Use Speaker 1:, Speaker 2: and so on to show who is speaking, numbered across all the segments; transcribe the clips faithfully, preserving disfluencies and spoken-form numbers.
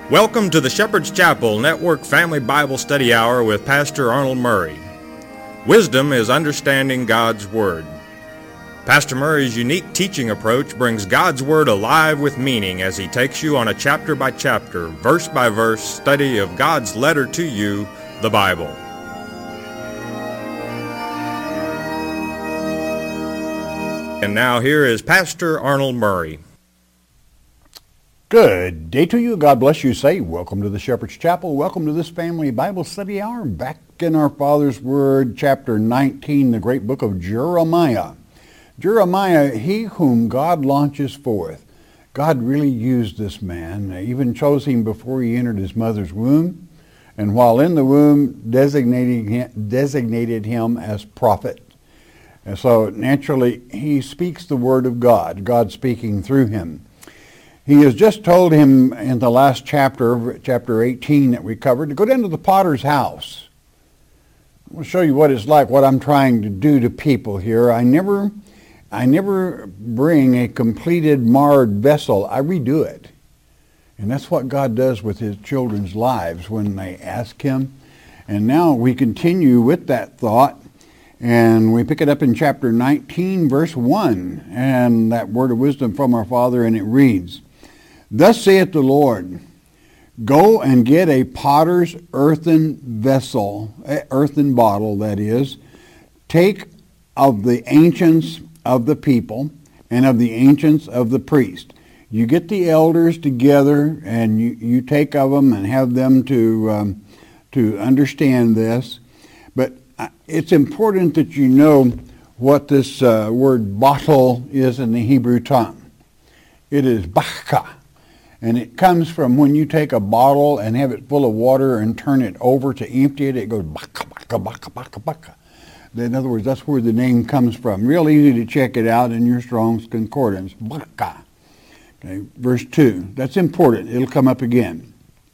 Speaker 1: Welcome to the Shepherd's Chapel Network Family Bible Study Hour with Pastor Arnold Murray. Wisdom is understanding God's Word. Pastor Murray's unique teaching approach brings God's Word alive with meaning as he takes you on a chapter-by-chapter, verse-by-verse study of God's letter to you, the Bible. And now here is Pastor Arnold Murray.
Speaker 2: Good day to you. God bless you. Say, welcome to the Shepherd's Chapel. Welcome to this Family Bible Study Hour. Back in our Father's Word, chapter nineteen, the great book of Jeremiah. Jeremiah, he whom God launches forth. God really used this man, even chose him before he entered his mother's womb, and while in the womb, designating him, designated him as prophet. And so naturally, he speaks the word of God, God speaking through him. He has just told him in the last chapter, chapter eighteen that we covered, to go down to the potter's house. I will show you what it's like, what I'm trying to do to people here. I never, I never bring a completed, marred vessel. I redo it. And that's what God does with his children's lives when they ask him. And now we continue with that thought. And we pick it up in chapter nineteen, verse one. And that word of wisdom from our Father, and it reads, Thus saith the Lord, Go and get a potter's earthen vessel, earthen bottle, that is. Take of the ancients of the people and of the ancients of the priest. You get the elders together and you, you take of them and have them to, um, to understand this. But it's important that you know what this uh, word bottle is in the Hebrew tongue. It is baka. And it comes from when you take a bottle and have it full of water and turn it over to empty it, it goes baka, baka, baka, baka, baka. In other words, that's where the name comes from. Real easy to check it out in your Strong's Concordance. Baka. Okay, verse two. That's important. It'll come up again.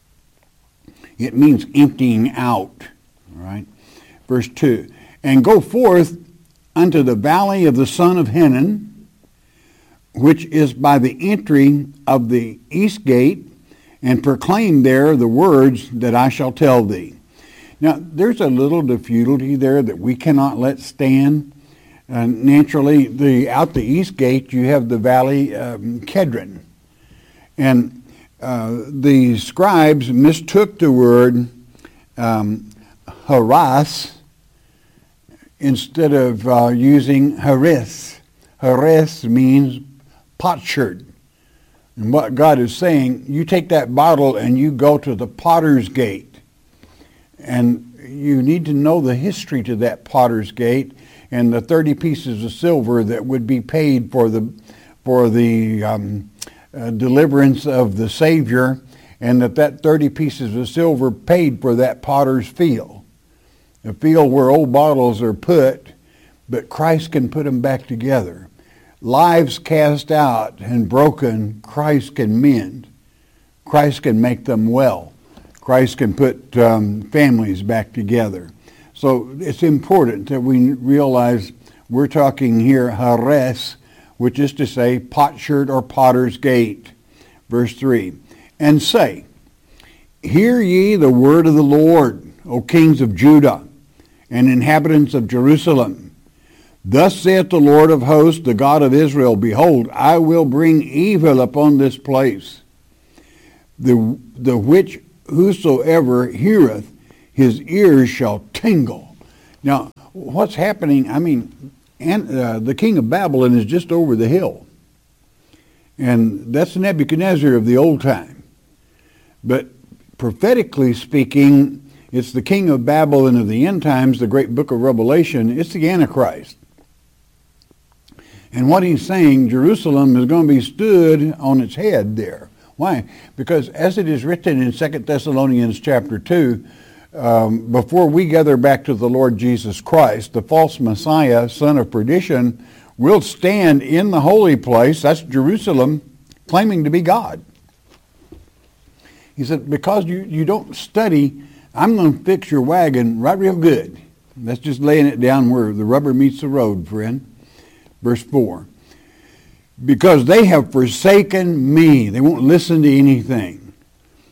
Speaker 2: It means emptying out. All right. Verse two. And go forth unto the valley of the son of Hinnom, which is by the entry of the east gate, and proclaim there the words that I shall tell thee. Now, there's a little difficulty there that we cannot let stand. Uh, naturally, the out the east gate, you have the valley um, Kedron. And uh, the scribes mistook the word um, haras instead of uh, using haris. Haris means potsherd. And what God is saying, you take that bottle and you go to the potter's gate. And you need to know the history to that potter's gate and the thirty pieces of silver that would be paid for the for the um, uh, deliverance of the Savior, and that that thirty pieces of silver paid for that potter's field. A field where old bottles are put, but Christ can put them back together. Lives cast out and broken, Christ can mend. Christ can make them well. Christ can put um, families back together. So it's important that we realize we're talking here hares, which is to say potsherd or potter's gate. Verse three. And say, Hear ye the word of the Lord, O kings of Judah, and inhabitants of Jerusalem. Thus saith the Lord of hosts, the God of Israel, Behold, I will bring evil upon this place, the, the which whosoever heareth, his ears shall tingle. Now, what's happening, I mean, and, uh, the king of Babylon is just over the hill. And that's Nebuchadnezzar of the old time. But prophetically speaking, it's the king of Babylon of the end times, the great book of Revelation. It's the Antichrist. And what he's saying, Jerusalem is going to be stood on its head there. Why? Because as it is written in Second Thessalonians chapter two, um, before we gather back to the Lord Jesus Christ, the false Messiah, son of perdition, will stand in the holy place, that's Jerusalem, claiming to be God. He said, because you, you don't study, I'm going to fix your wagon right real good. That's just laying it down where the rubber meets the road, friend. Verse four, because they have forsaken me. They won't listen to anything.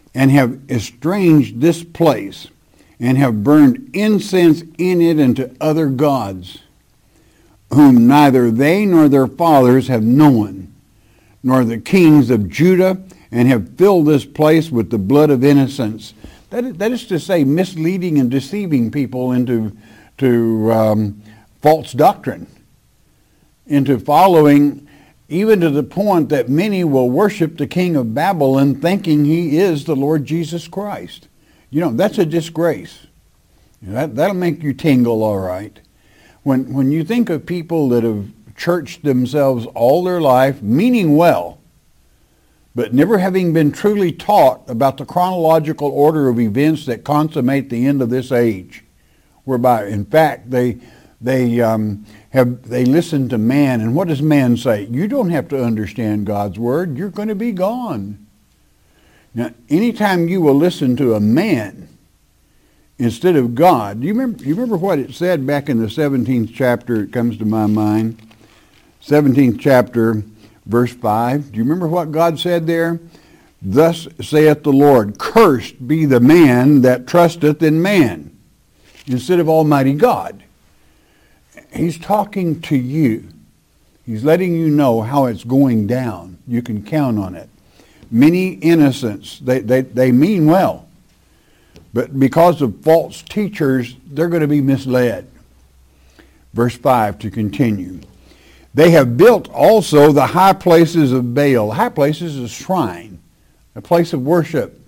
Speaker 2: and have estranged this place, and have burned incense in it unto other gods, whom neither they nor their fathers have known, nor the kings of Judah, and have filled this place with the blood of innocents. That is, that is to say, misleading and deceiving people into to um, false doctrine, into following, even to the point that many will worship the king of Babylon thinking he is the Lord Jesus Christ. You know, that's a disgrace. That, that'll make you tingle, all right. When, when you think of people that have churched themselves all their life, meaning well, but never having been truly taught about the chronological order of events that consummate the end of this age, whereby, in fact, they they um, have they listen to man, and what does man say? You don't have to understand God's word; you're going to be gone. Now, anytime you will listen to a man instead of God, do you remember? You remember what it said back in the seventeenth chapter? It comes to my mind, seventeenth chapter. Verse five, do you remember what God said there? Thus saith the Lord, cursed be the man that trusteth in man, instead of Almighty God. He's talking to you. He's letting you know how it's going down. You can count on it. Many innocents, they, they, they mean well, but because of false teachers, they're going to be misled. Verse five to continue. They have built also the high places of Baal. High places is a shrine, a place of worship,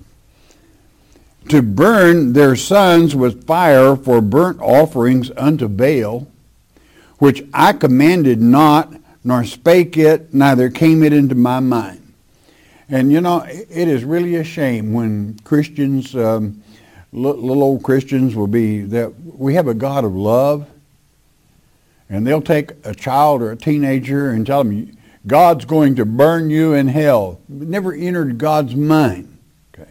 Speaker 2: to burn their sons with fire for burnt offerings unto Baal, which I commanded not, nor spake it, neither came it into my mind. And you know, it is really a shame when Christians, um, little old Christians will be, that we have a God of love, and they'll take a child or a teenager and tell them, God's going to burn you in hell. It never entered God's mind. Okay.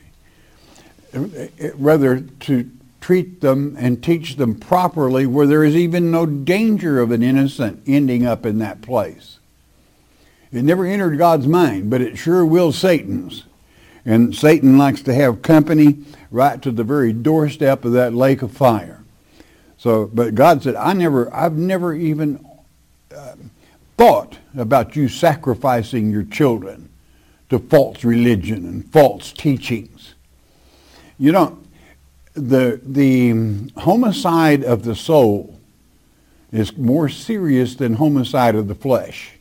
Speaker 2: It, it, rather to treat them and teach them properly where there is even no danger of an innocent ending up in that place. It never entered God's mind, but it sure will Satan's. And Satan likes to have company right to the very doorstep of that lake of fire. So, but God said, I never, I've never even uh, thought about you sacrificing your children to false religion and false teachings. You know, the the homicide of the soul is more serious than homicide of the flesh.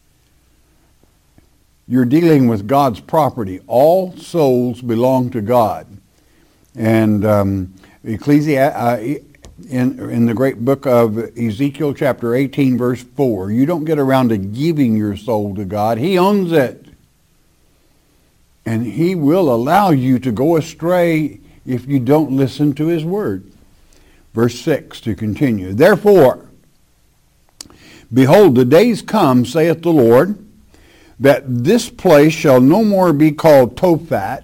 Speaker 2: You're dealing with God's property. All souls belong to God. And um, Ecclesiastes, uh, In, in the great book of Ezekiel chapter eighteen verse four, you don't get around to giving your soul to God. He owns it. And he will allow you to go astray if you don't listen to his word. Verse six to continue. Therefore, behold, the days come, saith the Lord, that this place shall no more be called Tophat,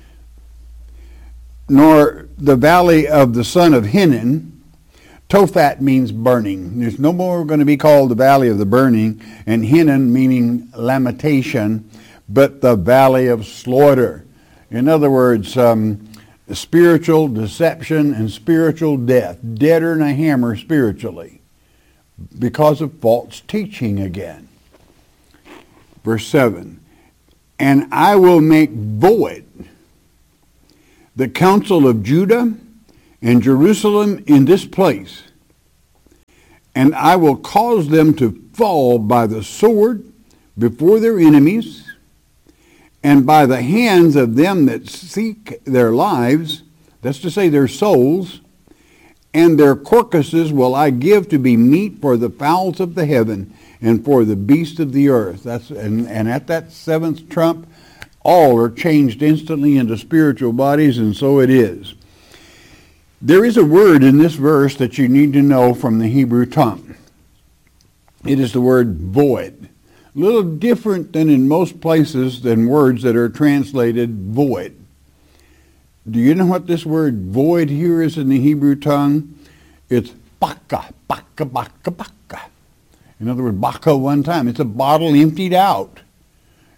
Speaker 2: nor the valley of the son of Hinnom. Tophat means burning. There's no more going to be called the valley of the burning, and Hinnom meaning lamentation, but the valley of slaughter. In other words, um, spiritual deception and spiritual death. Deader than a hammer spiritually because of false teaching again. Verse seven, and I will make void the counsel of Judah and Jerusalem in this place, and I will cause them to fall by the sword before their enemies, and by the hands of them that seek their lives, that's to say their souls, and their carcasses will I give to be meat for the fowls of the heaven and for the beasts of the earth. That's and, and at that seventh trump, all are changed instantly into spiritual bodies, and so it is. There is a word in this verse that you need to know from the Hebrew tongue. It is the word void. A little different than in most places than words that are translated void. Do you know what this word void here is in the Hebrew tongue? It's baka, baka, baka, baka. In other words, baka one time. It's a bottle emptied out.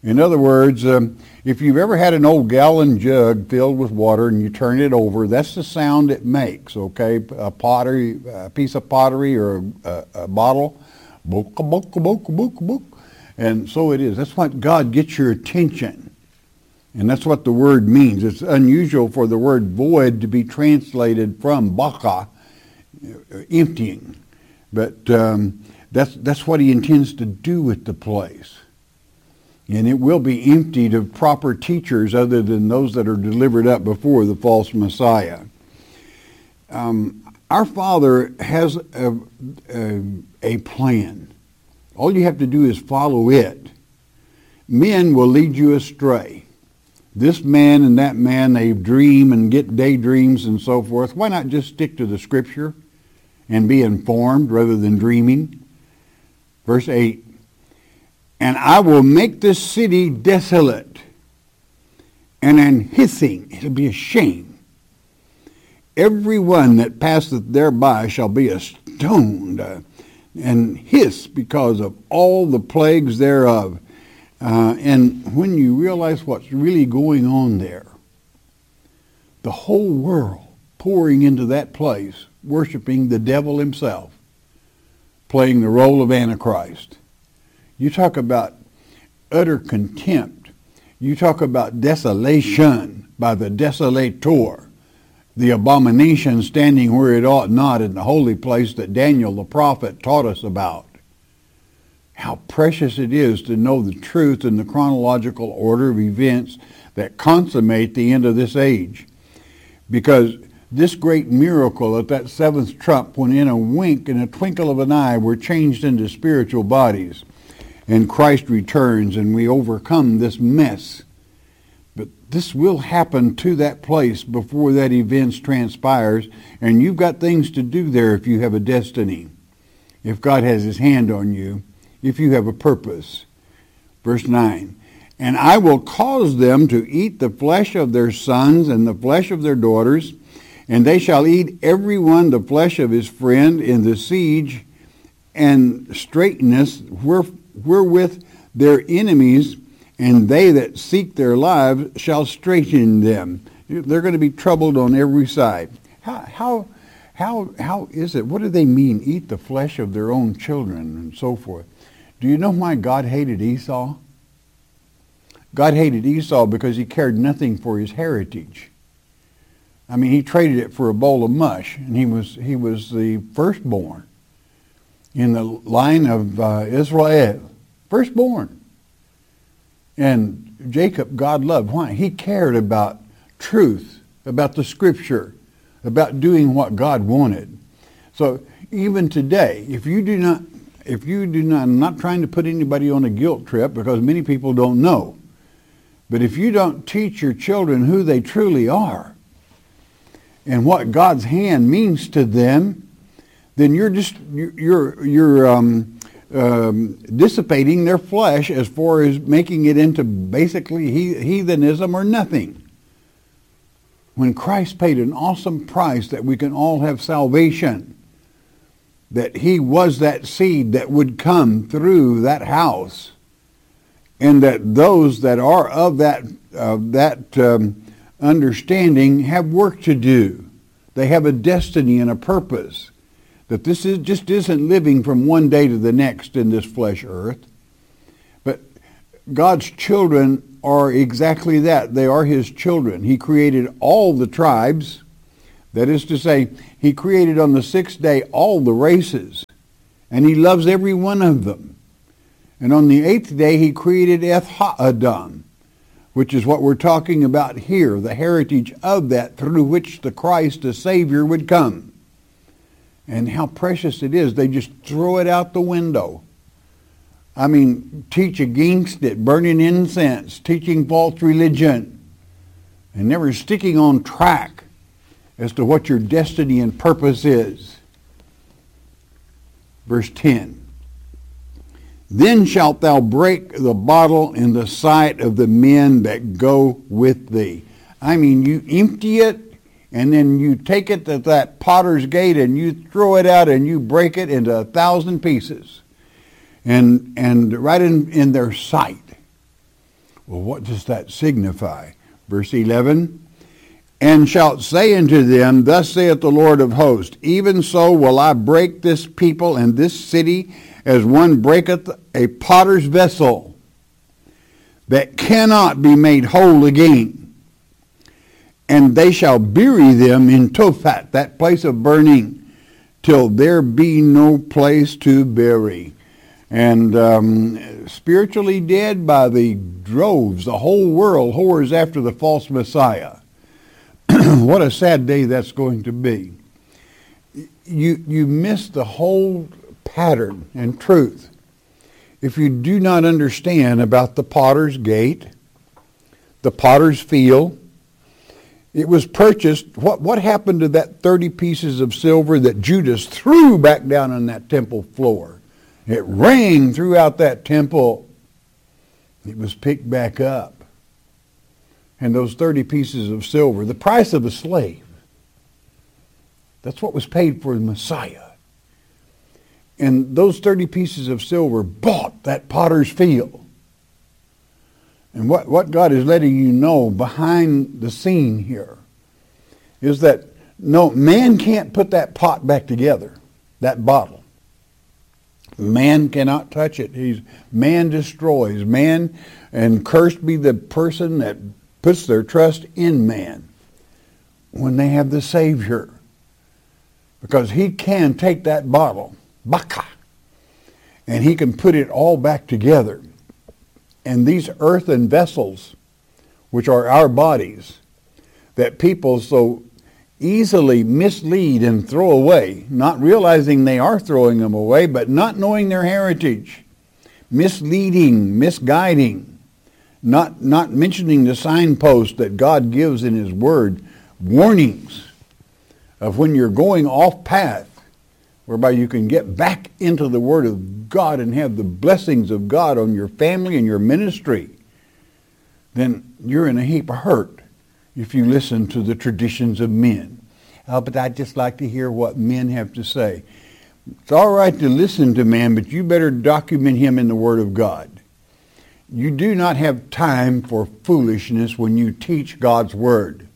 Speaker 2: In other words, um, if you've ever had an old gallon jug filled with water and you turn it over, that's the sound it makes, okay? A pottery, a piece of pottery or a, a, a bottle, book, book, book, book, book. And so it is. That's what God gets your attention. And that's what the word means. It's unusual for the word void to be translated from baka, emptying. But um, that's, that's what he intends to do with the place. And it will be emptied of proper teachers other than those that are delivered up before the false Messiah. Um, our Father has a, a, a plan. All you have to do is follow it. Men will lead you astray. This man and that man, they dream and get daydreams and so forth. Why not just stick to the Scripture and be informed rather than dreaming? Verse eight. And I will make this city desolate and an hissing. It'll be a shame. Every one that passeth thereby shall be astoned uh, and hiss because of all the plagues thereof. Uh, and when you realize what's really going on there, the whole world pouring into that place, worshiping the devil himself, playing the role of Antichrist. You talk about utter contempt. You talk about desolation by the desolator, the abomination standing where it ought not in the holy place that Daniel the prophet taught us about. How precious it is to know the truth in the chronological order of events that consummate the end of this age. Because this great miracle at that seventh trump, when in a wink, in a twinkle of an eye, we're changed into spiritual bodies. And Christ returns and we overcome this mess. But this will happen to that place before that event transpires. And you've got things to do there if you have a destiny. If God has his hand on you. If you have a purpose. Verse nine. And I will cause them to eat the flesh of their sons and the flesh of their daughters. And they shall eat every one the flesh of his friend in the siege and straightness where wherewith their enemies and they that seek their lives shall straighten them. They're going to be troubled on every side. How how how how is it? What do they mean, eat the flesh of their own children and so forth? Do you know why God hated Esau? God hated Esau because he cared nothing for his heritage. I mean, he traded it for a bowl of mush, and he was he was the firstborn in the line of uh, Israel, firstborn. And Jacob, God loved. Why? He cared about truth, about the Scripture, about doing what God wanted. So even today, if you do not, if you do not, I'm not trying to put anybody on a guilt trip because many people don't know. But if you don't teach your children who they truly are and what God's hand means to them, then you're just you're you're um, um, dissipating their flesh as far as making it into basically heathenism or nothing. When Christ paid an awesome price that we can all have salvation, that he was that seed that would come through that house, and that those that are of that uh, that um, understanding have work to do. They have a destiny and a purpose. That this is just isn't living from one day to the next in this flesh earth. But God's children are exactly that. They are his children. He created all the tribes. That is to say, he created on the sixth day all the races. And he loves every one of them. And on the eighth day, he created Eth Ha-Adam, which is what we're talking about here, the heritage of that through which the Christ, the Savior, would come. And how precious it is. They just throw it out the window. I mean, teach against it, burning incense, teaching false religion, and never sticking on track as to what your destiny and purpose is. Verse ten. Then shalt thou break the bottle in the sight of the men that go with thee. I mean, you empty it, and then you take it to that potter's gate and you throw it out and you break it into a thousand pieces. And and right in, in their sight. Well, what does that signify? Verse eleven, and shalt say unto them, thus saith the Lord of hosts, even so will I break this people and this city as one breaketh a potter's vessel that cannot be made whole again. And they shall bury them in Tophat, that place of burning, till there be no place to bury. And um, spiritually dead by the droves, the whole world whores after the false Messiah. What a sad day that's going to be. You, you miss the whole pattern and truth if you do not understand about the potter's gate, the potter's field. It was purchased. What, what happened to that thirty pieces of silver that Judas threw back down on that temple floor? It rang throughout that temple. It was picked back up. And those thirty pieces of silver, the price of a slave, that's what was paid for the Messiah. And those thirty pieces of silver bought that potter's field. And what, what God is letting you know behind the scene here is that no, man can't put that pot back together, that bottle. Man cannot touch it. He's, man destroys. Man, and cursed be the person that puts their trust in man when they have the Savior. Because he can take that bottle, baka, and he can put it all back together. And these earthen vessels, which are our bodies, that people so easily mislead and throw away, not realizing they are throwing them away, but not knowing their heritage, misleading, misguiding, not, not mentioning the signpost that God gives in His Word, warnings of when you're going off path, whereby you can get back into the Word of God and have the blessings of God on your family and your ministry, then you're in a heap of hurt if you listen to the traditions of men. Oh, but I'd just like to hear what men have to say. It's all right to listen to man, but you better document him in the Word of God. You do not have time for foolishness when you teach God's Word.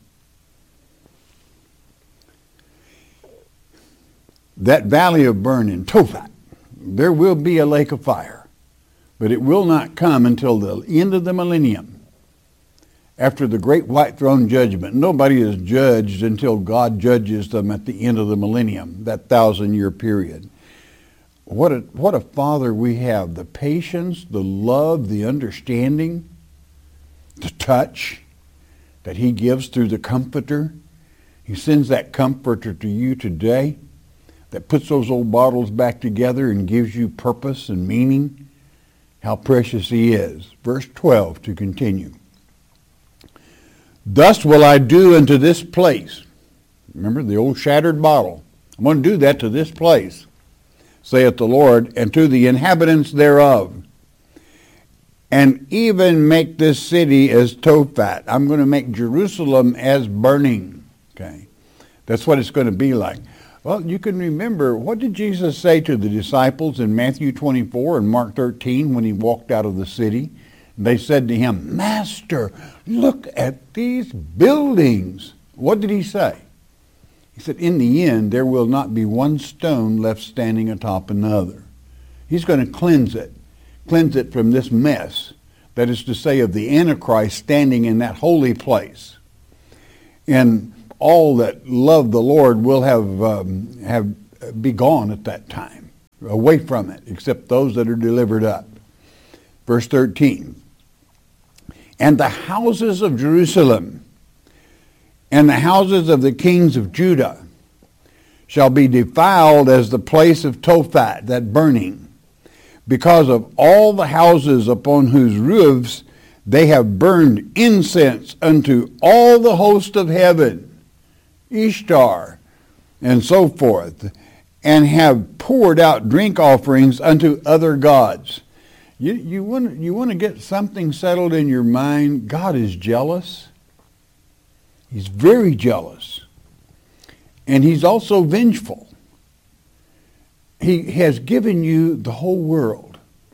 Speaker 2: That valley of burning, Tophat, there will be a lake of fire, but it will not come until the end of the millennium. After the great white throne judgment, nobody is judged until God judges them at the end of the millennium, that thousand-year period. What a, what a Father we have, the patience, the love, the understanding, the touch that He gives through the Comforter. He sends that Comforter to you today that puts those old bottles back together and gives you purpose and meaning. How precious He is. Verse twelve to continue. Thus will I do unto this place. Remember the old shattered bottle. I'm going to do that to this place, saith the Lord, and to the inhabitants thereof. And even make this city as Tophat. I'm going to make Jerusalem as burning. Okay, that's what it's going to be like. Well, you can remember, what did Jesus say to the disciples in Matthew twenty-four and Mark thirteen when He walked out of the city? They said to Him, Master, look at these buildings. What did He say? He said, in the end, there will not be one stone left standing atop another. He's going to cleanse it. Cleanse it from this mess. That is to say, of the Antichrist standing in that holy place. And all that love the Lord will have, um, have be gone at that time. Away from it, except those that are delivered up. Verse thirteen. And the houses of Jerusalem and the houses of the kings of Judah shall be defiled as the place of Tophat, that burning, because of all the houses upon whose roofs they have burned incense unto all the host of heaven, Ishtar, and so forth, and have poured out drink offerings unto other gods. You, you want, you want to get something settled in your mind? God is jealous. He's very jealous. And He's also vengeful. He has given you the whole world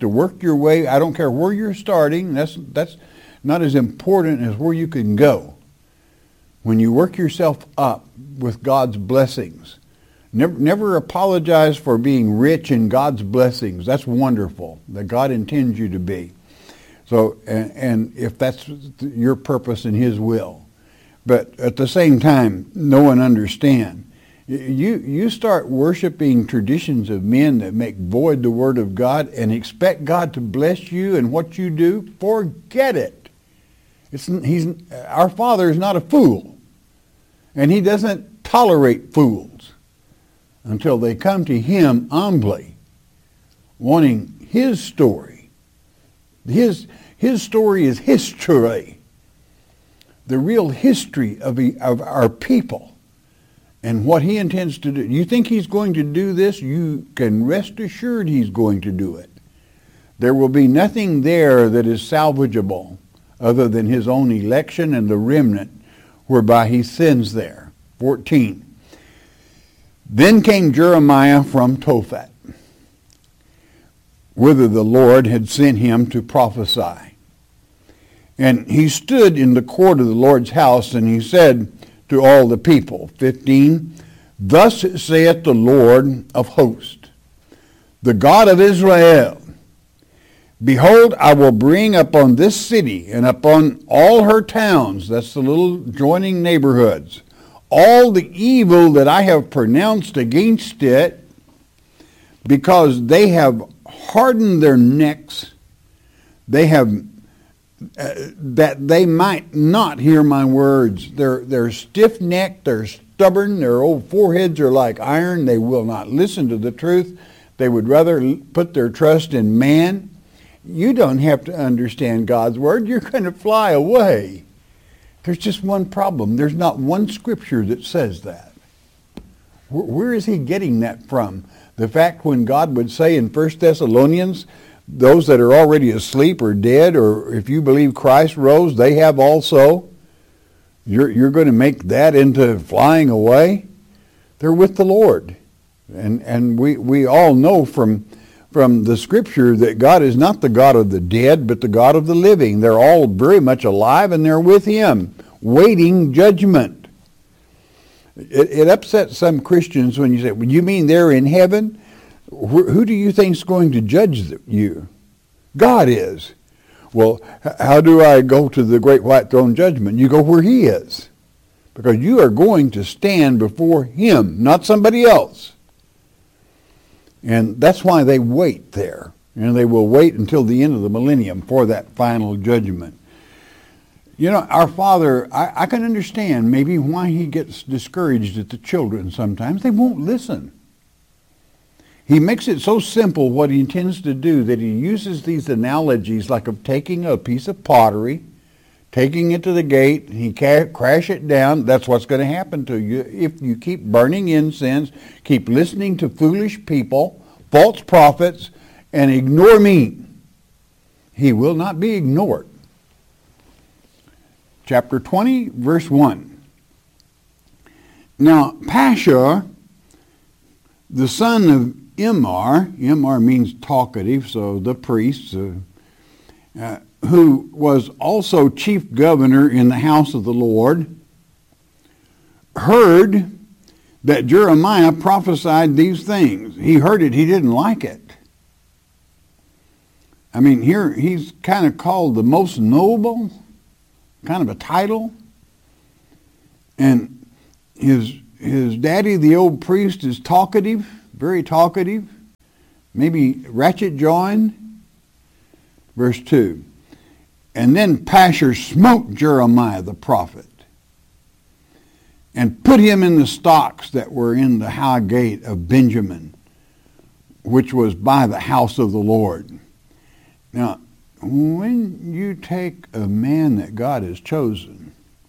Speaker 2: to work your way. I don't care where you're starting. That's that's not as important as where you can go. When you work yourself up with God's blessings, never never apologize for being rich in God's blessings. That's wonderful that God intends you to be. So, and, and if that's your purpose and His will, but at the same time, know and understand. You you start worshiping traditions of men that make void the Word of God and expect God to bless you and what you do, forget it. It's he's our Father is not a fool, and He doesn't tolerate fools until they come to Him humbly, wanting His story. His His story is history, the real history of the, of our people. And what He intends to do. You think He's going to do this? You can rest assured He's going to do it. There will be nothing there that is salvageable other than His own election and the remnant whereby He sends there. fourteen. Then came Jeremiah from Tophet, whither the Lord had sent him to prophesy. And he stood in the court of the Lord's house, and he said to all the people, fifteen, Thus saith the Lord of hosts, the God of Israel, Behold, I will bring upon this city and upon all her towns, that's the little joining neighborhoods, all the evil that I have pronounced against it, because they have hardened their necks, they have Uh, that they might not hear my words. They're, they're stiff-necked, they're stubborn, their old foreheads are like iron. They will not listen to the truth. They would rather put their trust in man. You don't have to understand God's word. You're going to fly away. There's just one problem. There's not one scripture that says that. Where, where is he getting that from? The fact when God would say in First Thessalonians, those that are already asleep or dead, or if you believe Christ rose, they have also. You're, you're going to make that into flying away? They're with the Lord. And and we, we all know from, from the Scripture that God is not the God of the dead, but the God of the living. They're all very much alive, and they're with Him, waiting judgment. It, it upsets some Christians when you say, well, you mean they're in heaven? Who do you think is going to judge you? God is. Well, how do I go to the great white throne judgment? You go where He is. Because you are going to stand before Him, not somebody else. And that's why they wait there. And they will wait until the end of the millennium for that final judgment. You know, our Father, I, I can understand maybe why He gets discouraged at the children sometimes. They won't listen. He makes it so simple what He intends to do that He uses these analogies like of taking a piece of pottery, taking it to the gate, and He ca- crash it down. That's what's going to happen to you if you keep burning incense, keep listening to foolish people, false prophets, and ignore me. He will not be ignored. Chapter twenty, verse one. Now, Pashur, the son of Immer, Immer means talkative, so the priest, uh, uh, who was also chief governor in the house of the Lord, heard that Jeremiah prophesied these things. He heard it, he didn't like it. I mean, here he's kind of called the most noble, kind of a title. And his his daddy, the old priest, is talkative. Very talkative, maybe ratchet jawing. Verse two. And then Pashur smote Jeremiah the prophet and put him in the stocks that were in the high gate of Benjamin, which was by the house of the Lord. Now, when you take a man that God has chosen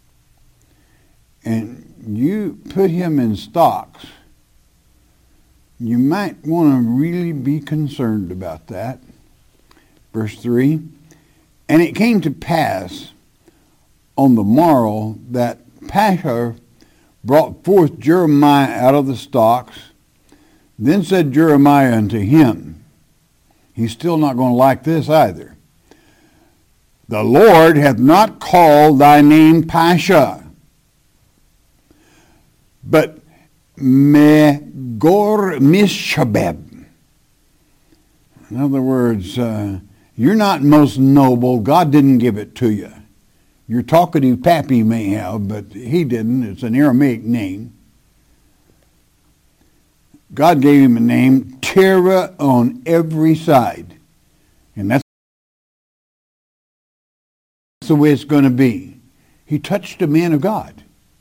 Speaker 2: and you put him in stocks, you might want to really be concerned about that. Verse three, and it came to pass on the morrow that Pashur brought forth Jeremiah out of the stocks. Then said Jeremiah unto him, He's still not going to like this either. The Lord hath not called thy name Pasha, but Megor Mishabeb. In other words, uh, you're not most noble. God didn't give it to you. Your talkative pappy may have, but he didn't. It's an Aramaic name. God gave him a name, terror on every side. And that's the way it's going to be. He touched a man of God.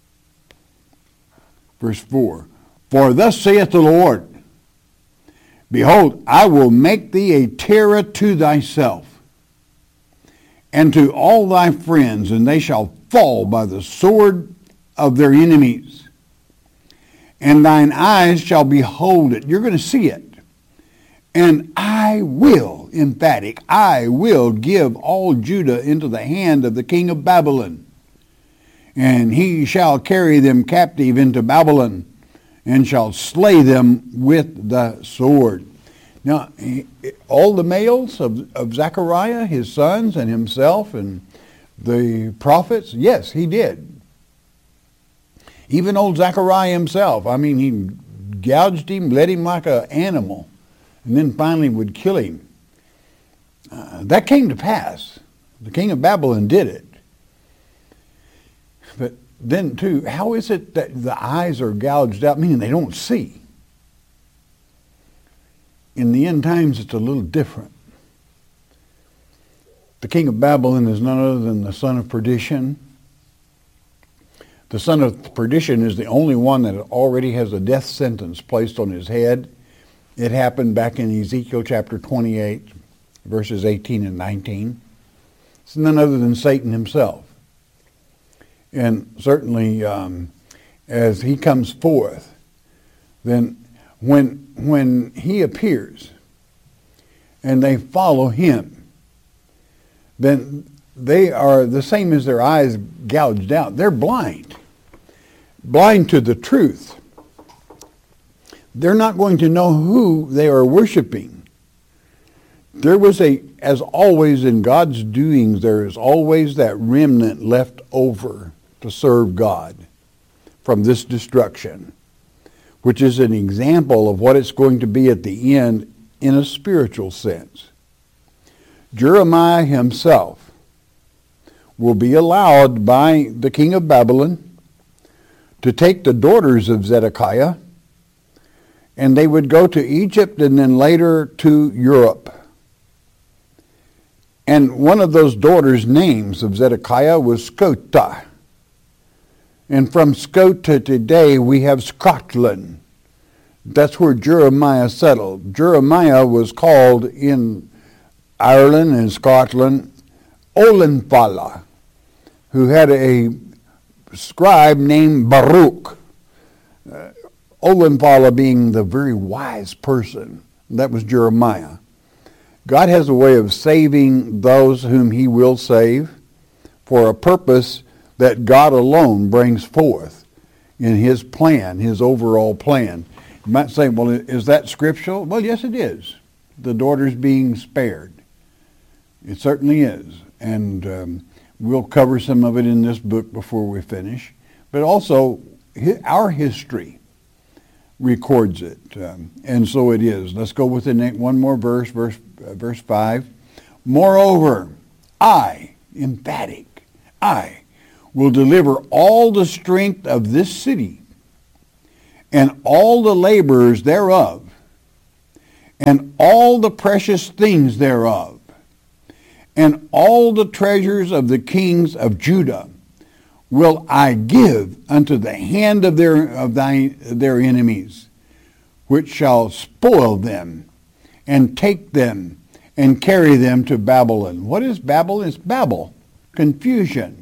Speaker 2: Verse four, for thus saith the Lord, behold, I will make thee a terror to thyself, and to all thy friends, and they shall fall by the sword of their enemies. And thine eyes shall behold it. You're going to see it. And I will, emphatic, I will give all Judah into the hand of the king of Babylon. And he shall carry them captive into Babylon, and shall slay them with the sword. Now, all the males of, of Zechariah, his sons, and himself, and the prophets, yes, he did. Even old Zechariah himself, I mean, he gouged him, led him like an animal, and then finally would kill him. Uh, that came to pass. The king of Babylon did it. But then, too, how is it that the eyes are gouged out, meaning they don't see? In the end times, it's a little different. The king of Babylon is none other than the son of perdition. The son of perdition is the only one that already has a death sentence placed on his head. It happened back in Ezekiel chapter twenty-eight, verses eighteen and nineteen. It's none other than Satan himself. And certainly, um, as he comes forth, then when, when he appears and they follow him, then they are the same as their eyes gouged out. They're blind. Blind to the truth. They're not going to know who they are worshiping. There was a, as always in God's doings, there is always that remnant left over to serve God from this destruction, which is an example of what it's going to be at the end in a spiritual sense. Jeremiah himself will be allowed by the king of Babylon to take the daughters of Zedekiah, and they would go to Egypt and then later to Europe. And one of those daughters' names of Zedekiah was Scota. And from Scota today we have Scotland. That's where Jeremiah settled. Jeremiah was called in Ireland and Scotland Olenfala, who had a scribe named Baruch. Uh, Olenfala being the very wise person. That was Jeremiah. God has a way of saving those whom he will save for a purpose that God alone brings forth in his plan, his overall plan. You might say, well, is that scriptural? Well, yes, it is. The daughters being spared. It certainly is. And um, we'll cover some of it in this book before we finish. But also, our history records it. Um, and so it is. Let's go with the next, one more verse, verse, uh, verse five. Moreover, I, emphatic, I will deliver all the strength of this city and all the laborers thereof and all the precious things thereof and all the treasures of the kings of Judah will I give unto the hand of their of thy, their enemies, which shall spoil them and take them and carry them to Babylon. What is Babylon? It's Babel, confusion.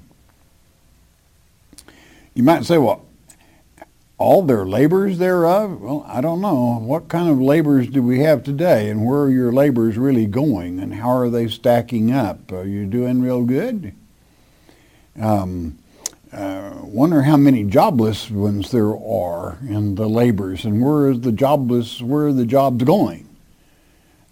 Speaker 2: You might say, well, all their labors thereof? Well, I don't know. What kind of labors do we have today, and where are your labors really going, and how are they stacking up? Are you doing real good? Um, uh, wonder how many jobless ones there are in the labors, and where is the jobless, where are the jobs going?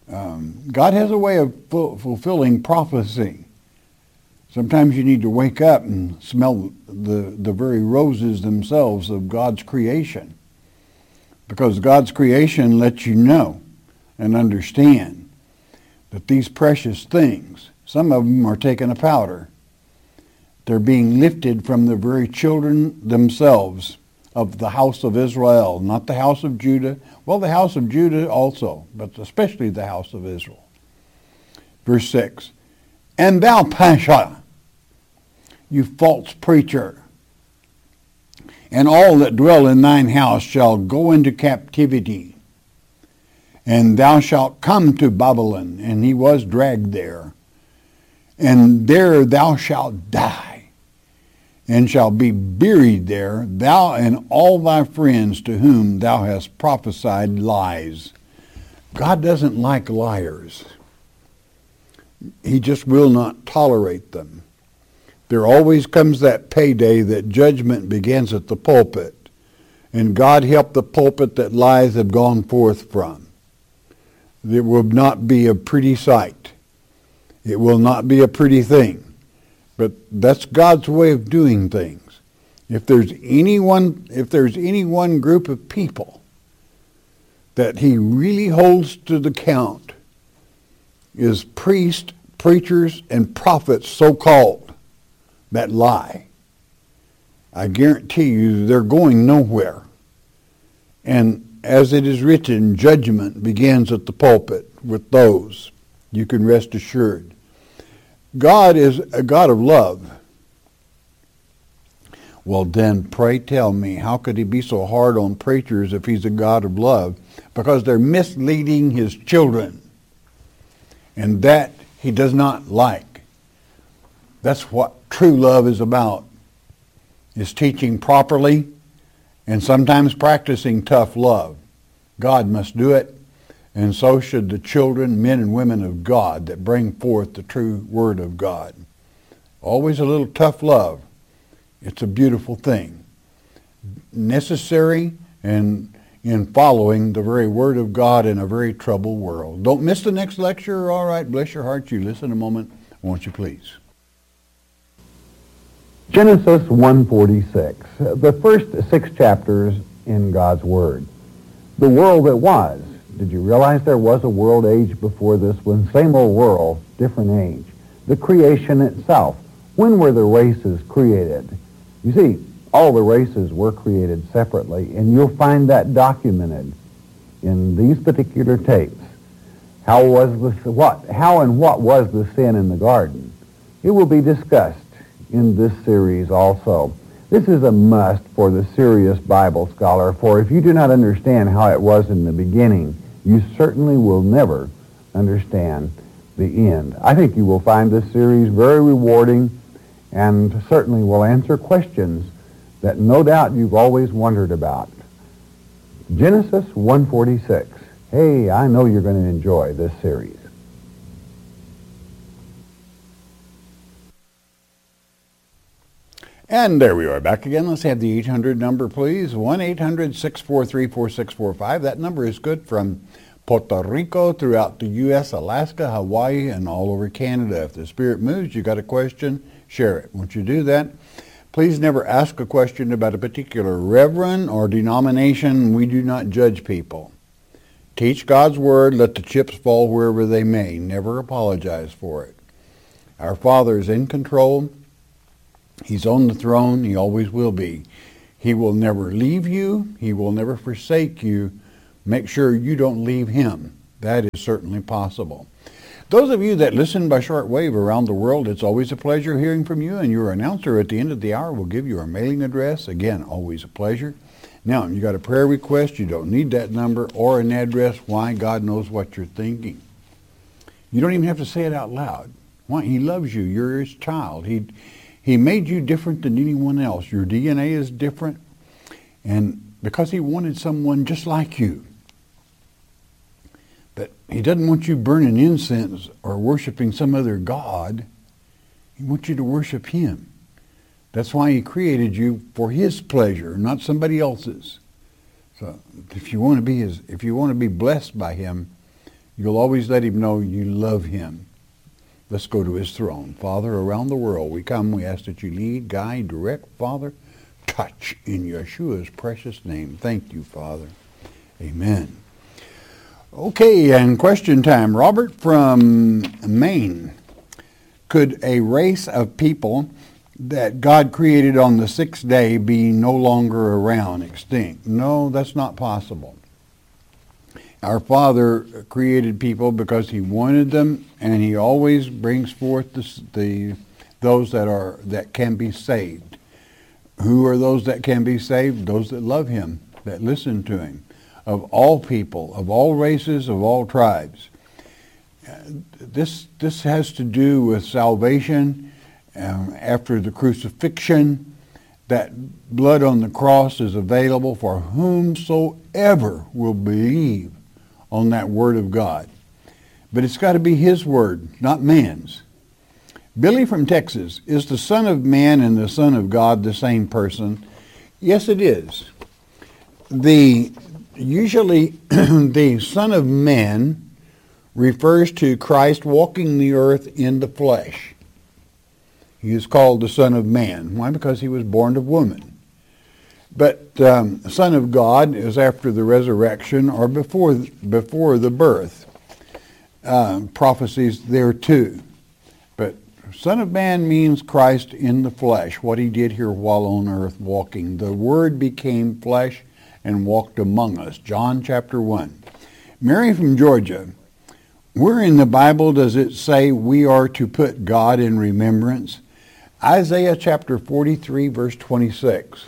Speaker 2: Um, God has a way of fu- fulfilling prophecy. Sometimes you need to wake up and smell the, the very roses themselves of God's creation. Because God's creation lets you know and understand that these precious things, some of them are taken a powder. They're being lifted from the very children themselves of the house of Israel, not the house of Judah. Well, the house of Judah also, but especially the house of Israel. Verse six, and thou, Pasha, you false preacher, and all that dwell in thine house shall go into captivity, and thou shalt come to Babylon, and he was dragged there, and there thou shalt die, and shall be buried there, thou and all thy friends to whom thou hast prophesied lies. God doesn't like liars. He just will not tolerate them. There always comes that payday that judgment begins at the pulpit, and God help the pulpit that lies have gone forth from. It will not be a pretty sight. It will not be a pretty thing. But that's God's way of doing things. If there's any one, if there's any one group of people that he really holds to the count, is priests, preachers, and prophets, so-called, that lie. I guarantee you they're going nowhere. And as it is written, judgment begins at the pulpit with those. You can rest assured. God is a God of love. Well then, pray tell me, how could he be so hard on preachers if he's a God of love? Because they're misleading his children. And that he does not like. That's what true love is about, is teaching properly and sometimes practicing tough love. God must do it, and so should the children, men and women of God that bring forth the true word of God. Always a little tough love. It's a beautiful thing. Necessary and in following the very word of God in a very troubled world. Don't miss the next lecture. All right, bless your heart. You listen a moment, won't you please?
Speaker 3: Genesis one forty-six, the first six chapters in God's Word. The world that was. Did you realize there was a world age before this one? Same old world, different age. The creation itself. When were the races created? You see, all the races were created separately, and you'll find that documented in these particular tapes. How was the what? How and what was the sin in the garden? It will be discussed in this series also. This is a must for the serious Bible scholar, for if you do not understand how it was in the beginning, you certainly will never understand the end. I think you will find this series very rewarding and certainly will answer questions that no doubt you've always wondered about. Genesis one forty-six. Hey, I know you're going to enjoy this series.
Speaker 2: And there we are back again. Let's have the eight hundred number, please. one eight hundred six four three four six four five. That number is good from Puerto Rico, throughout the U S, Alaska, Hawaii, and all over Canada. If the Spirit moves, you got a question, share it. Once you do that, please never ask a question about a particular reverend or denomination. We do not judge people. Teach God's word. Let the chips fall wherever they may. Never apologize for it. Our Father is in control. He's on the throne. He always will be. He will never leave you. He will never forsake you. Make sure you don't leave him. That is certainly possible. Those of you that listen by shortwave around the world, it's always a pleasure hearing from you, and your announcer at the end of the hour will give you our mailing address. Again, always a pleasure. Now, you got a prayer request, you don't need that number or an address. Why? God knows what you're thinking. You don't even have to say it out loud. Why? He loves you. You're his child. He He made you different than anyone else. Your D N A is different. And because he wanted someone just like you, that he doesn't want you burning incense or worshiping some other god. He wants you to worship him. That's why he created you for his pleasure, not somebody else's. So if you want to be his, if you want to be blessed by him, You'll always let him know you love him. Let's go to his throne. Father, around the world we come, we ask that you lead, guide, direct, Father, touch in Yeshua's precious name. Thank you, Father. Amen. Okay, and question time. Robert from Maine. Could a race of people that God created on the sixth day be no longer around, extinct? No, that's not possible. Our Father created people because he wanted them, and he always brings forth the, the those that are that can be saved. Who are those that can be saved? Those that love him, that listen to him. Of all people, of all races, of all tribes. Uh, this this has to do with salvation. Um, after the crucifixion, that blood on the cross is available for whomsoever will believe on that word of God. But it's got to be his word, not man's. Billy from Texas, is the Son of Man and the Son of God the same person? Yes, it is. The Usually, the Son of Man refers to Christ walking the earth in the flesh. He is called the Son of Man. Why? Because he was born of woman. But um, Son of God is after the resurrection or before before the birth. Uh, prophecies there too. But Son of Man means Christ in the flesh, what he did here while on earth walking. The Word became flesh and walked among us. John chapter one. Mary from Georgia. Where in the Bible does it say we are to put God in remembrance? Isaiah chapter forty-three, verse twenty-six.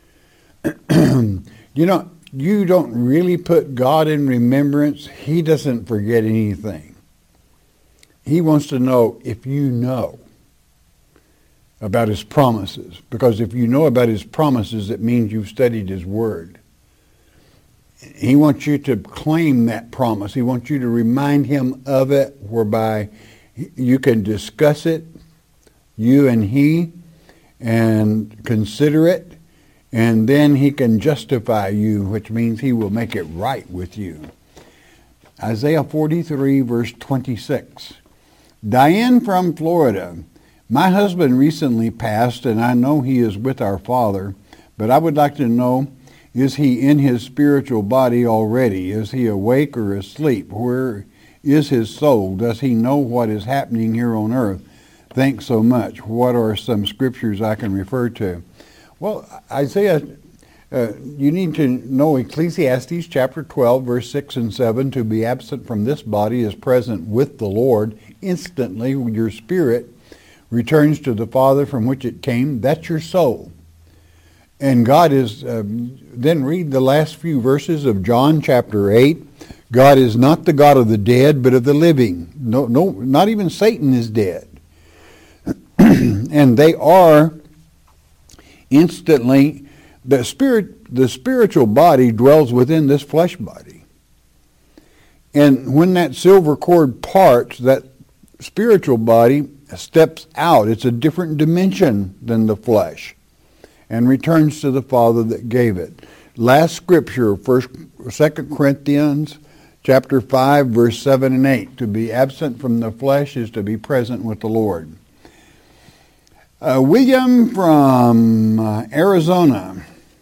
Speaker 2: You know, you don't really put God in remembrance. He doesn't forget anything. He wants to know if you know about his promises. Because if you know about his promises, it means you've studied his word. He wants you to claim that promise. He wants you to remind him of it, whereby you can discuss it, you and he, and consider it, and then he can justify you, which means he will make it right with you. Isaiah forty-three, verse twenty-six. Diane from Florida. My husband recently passed, and I know he is with our Father, but I would like to know, is he in his spiritual body already? Is he awake or asleep? Where is his soul? Does he know what is happening here on earth? Thanks so much. What are some scriptures I can refer to? Well, Isaiah, uh, you need to know Ecclesiastes chapter twelve, verse six and seven. To be absent from this body is present with the Lord. Instantly your spirit returns to the Father from which it came. That's your soul. And God is, uh, then read the last few verses of John chapter eight. God is not the God of the dead, but of the living. No, no, not even Satan is dead. And they are instantly, the spirit, the spiritual body dwells within this flesh body. And when that silver cord parts, that spiritual body steps out. It's a different dimension than the flesh, and returns to the Father that gave it. Last scripture, First, Second Corinthians chapter five, verse seven and eight. To be absent from the flesh is to be present with the Lord. Uh, William from uh, Arizona.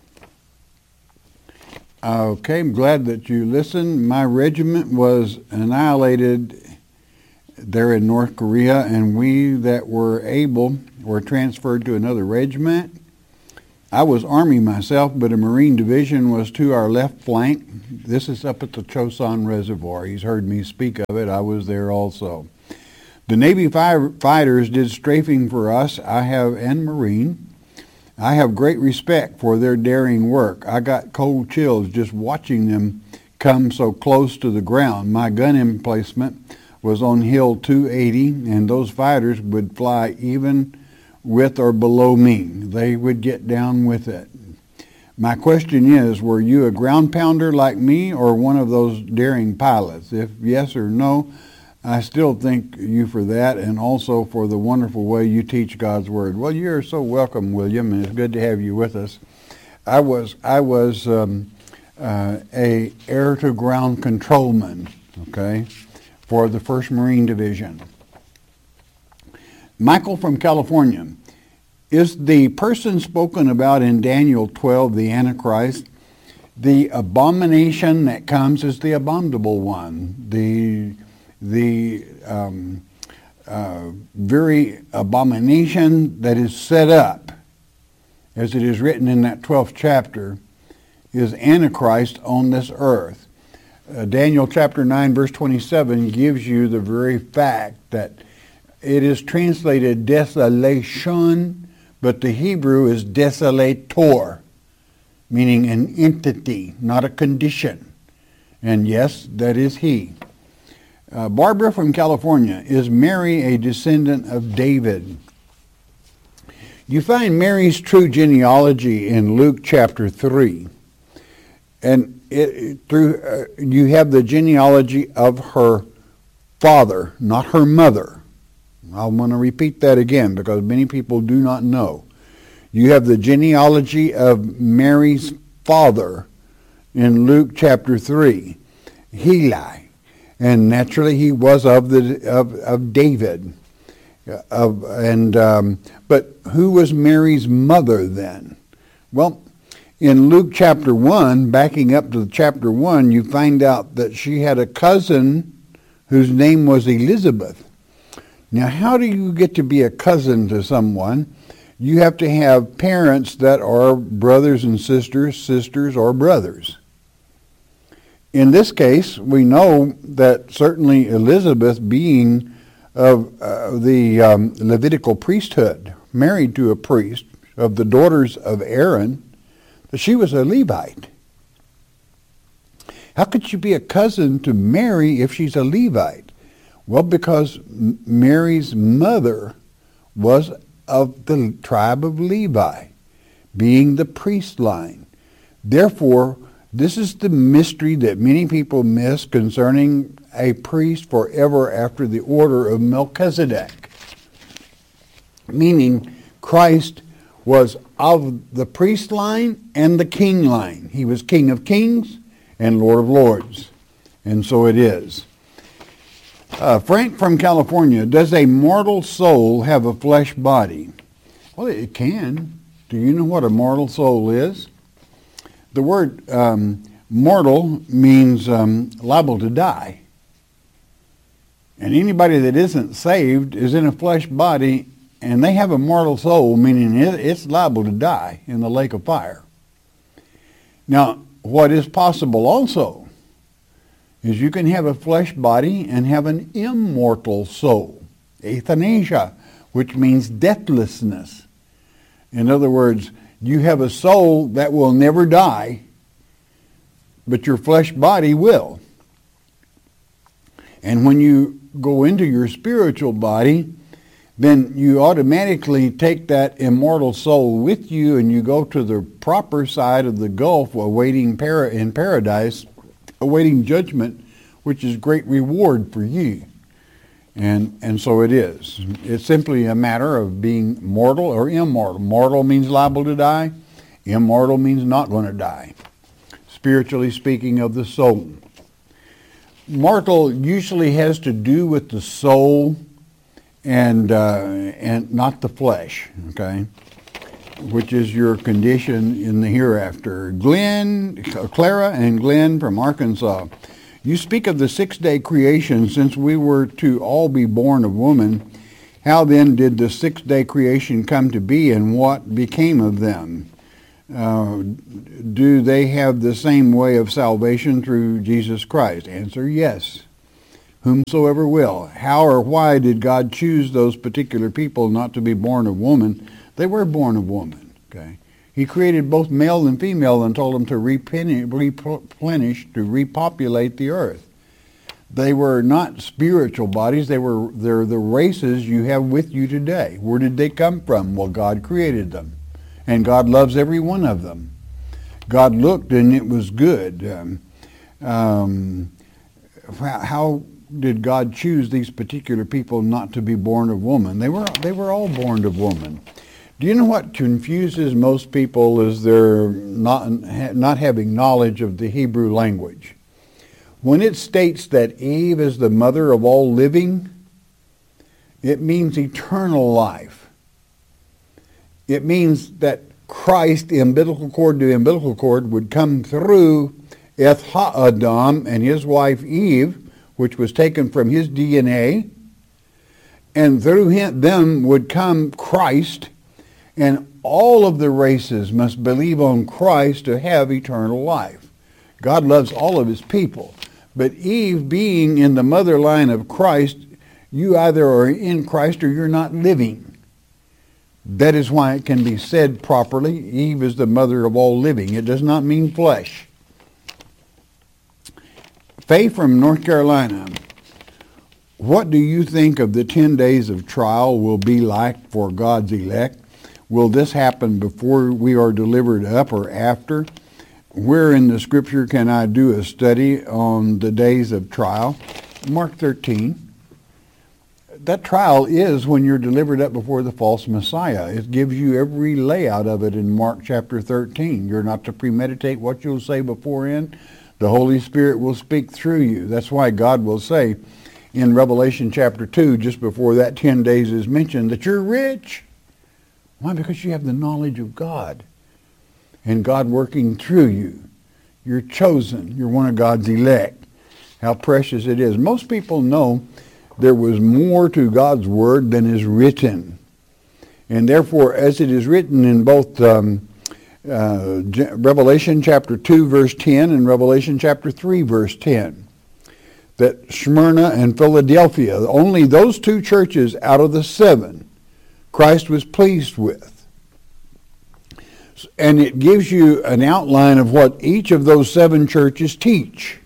Speaker 2: Okay, I'm glad that you listened. My regiment was annihilated there in North Korea, and we that were able were transferred to another regiment. I was Army myself, but a Marine division was to our left flank. This is up at the Chosin Reservoir. He's heard me speak of it. I was there also. The Navy fighters did strafing for us, I have, and Marine. I have great respect for their daring work. I got cold chills just watching them come so close to the ground. My gun emplacement was on Hill two eighty, and those fighters would fly even with or below me. They would get down with it. My question is, were you a ground pounder like me or one of those daring pilots? If yes or no, I still thank you for that, and also for the wonderful way you teach God's Word. Well, you're so welcome, William, and it's good to have you with us. I was I was um, uh, a air-to-ground controlman, okay? for the first Marine Division. Michael from California. Is the person spoken about in Daniel twelve the Antichrist? The abomination that comes is the abominable one, the the um, uh, very abomination that is set up, as it is written in that twelfth chapter, is Antichrist on this earth. Uh, Daniel chapter nine verse twenty-seven gives you the very fact that it is translated desolation, but the Hebrew is desolator, meaning an entity, not a condition. And yes, that is he. Uh, Barbara from California. Is Mary a descendant of David? You find Mary's true genealogy in Luke chapter three. And it, it, through uh, you have the genealogy of her father, not her mother. I want to repeat that again because many people do not know. You have the genealogy of Mary's father in Luke chapter three, Heli. And naturally he was of the of, of David. Of, and um, but who was Mary's mother then? Well, in Luke chapter one, backing up to chapter one, you find out that she had a cousin whose name was Elizabeth. Now, how do you get to be a cousin to someone? You have to have parents that are brothers and sisters, sisters or brothers. In this case, we know that certainly Elizabeth, being of uh, the um, Levitical priesthood, married to a priest of the daughters of Aaron, that she was a Levite. How could she be a cousin to Mary if she's a Levite? Well, because Mary's mother was of the tribe of Levi, being the priest line. Therefore, this is the mystery that many people miss concerning a priest forever after the order of Melchizedek. Meaning, Christ was of the priest line and the king line. He was King of Kings and Lord of Lords. And so it is. Uh, Frank from California. Does a mortal soul have a flesh body? Well, it can. Do you know what a mortal soul is? The word um, mortal means um, liable to die. And anybody that isn't saved is in a flesh body, and they have a mortal soul, meaning it's liable to die in the lake of fire. Now, what is possible also is you can have a flesh body and have an immortal soul, euthanasia, which means deathlessness. In other words, you have a soul that will never die, but your flesh body will. And when you go into your spiritual body, then you automatically take that immortal soul with you and you go to the proper side of the gulf awaiting para- in paradise, awaiting judgment, which is great reward for you. And and so it is. It's simply a matter of being mortal or immortal. Mortal means liable to die. Immortal means not going to die. Spiritually speaking of the soul. Mortal usually has to do with the soul and uh, and not the flesh, okay? Which is your condition in the hereafter. Glenn, Clara and Glenn from Arkansas. You speak of the six-day creation. Since we were to all be born of woman, how then did the six-day creation come to be and what became of them? Uh, do they have the same way of salvation through Jesus Christ? Answer, yes. Whomsoever will. How or why did God choose those particular people not to be born of woman? They were born of woman, okay? He created both male and female and told them to replenish, to repopulate the earth. They were not spiritual bodies. They were they're the races you have with you today. Where did they come from? Well, God created them. And God loves every one of them. God looked and it was good. Um, um, how did God choose these particular people not to be born of woman? They were they were all born of woman. Do you know what confuses most people is their not not having knowledge of the Hebrew language? when it states that Eve is the mother of all living, it means eternal life. It means that Christ, the umbilical cord to umbilical cord, would come through Eth HaAdam and his wife Eve, which was taken from his D N A, and through him, them would come Christ, and all of the races must believe on Christ to have eternal life. God loves all of his people, but Eve being in the mother line of Christ, you either are in Christ or you're not living. That is why it can be said properly, Eve is the mother of all living. It does not mean flesh. Faye from North Carolina, what do you think of the ten days of trial will be like for God's elect? Will this happen before we are delivered up or after? Where in the scripture can I do a study on the days of trial? Mark thirteen. That trial is when you're delivered up before the false Messiah. It gives you every layout of it in Mark chapter thirteen. You're not to premeditate what you'll say beforehand. The Holy Spirit will speak through you. That's why God will say in Revelation chapter two, just before that ten days is mentioned, that you're rich. Why? Because you have the knowledge of God and God working through you. You're chosen. You're one of God's elect. How precious it is. Most people know there was more to God's word than is written. And therefore, as it is written in both um, uh, Revelation chapter two, verse ten, and Revelation chapter three, verse ten, that Smyrna and Philadelphia, only those two churches out of the seven, Christ was pleased with. And it gives you an outline of what each of those seven churches teach.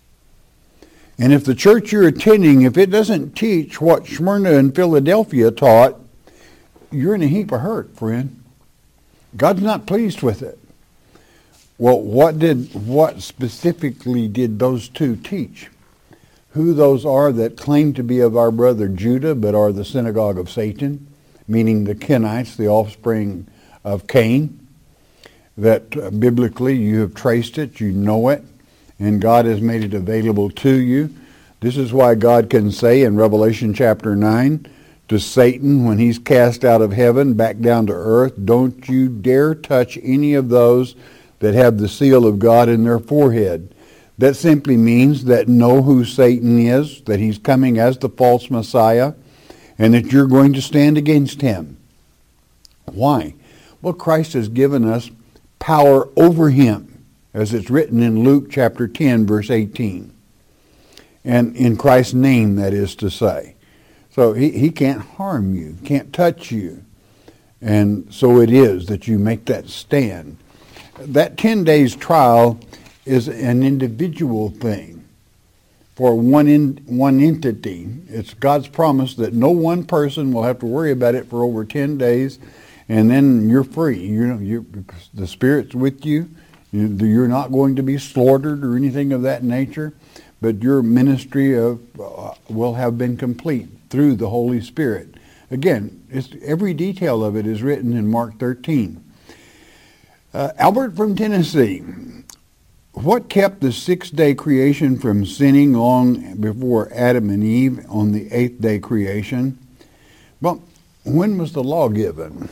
Speaker 2: And if the church you're attending, if it doesn't teach what Smyrna and Philadelphia taught, you're in a heap of hurt, friend. God's not pleased with it. Well, what did what specifically did those two teach? Who those are that claim to be of our brother Judah, but are the synagogue of Satan, meaning the Kenites, the offspring of Cain, that uh, biblically you have traced it, you know it, and God has made it available to you. This is why God can say in Revelation chapter nine to Satan, when he's cast out of heaven back down to earth, don't you dare touch any of those that have the seal of God in their forehead. That simply means that know who Satan is, that he's coming as the false Messiah, and that you're going to stand against him. Why? Well, Christ has given us power over him, as it's written in Luke chapter ten, verse eighteen. And in Christ's name, that is to say. So he, he can't harm you, can't touch you. And so it is that you make that stand. That ten days trial is an individual thing for one in, one entity. It's God's promise that no one person will have to worry about it for over ten days, and then you're free. You know, you the Spirit's with you. You're not going to be slaughtered or anything of that nature, but your ministry of uh, will have been complete through the Holy Spirit. Again, it's, every detail of it is written in Mark thirteen. Uh, Albert from Tennessee, what kept the sixth-day creation from sinning long before Adam and Eve on the eighth-day creation? Well, when was the law given?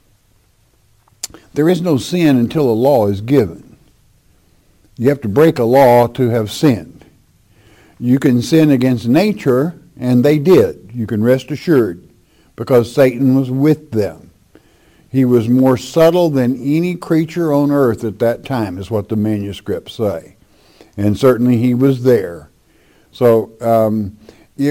Speaker 2: There is no sin until a law is given. You have to break a law to have sinned. You can sin against nature, and they did. You can rest assured, because Satan was with them. He was more subtle than any creature on earth at that time, is what the manuscripts say. And certainly he was there. So um,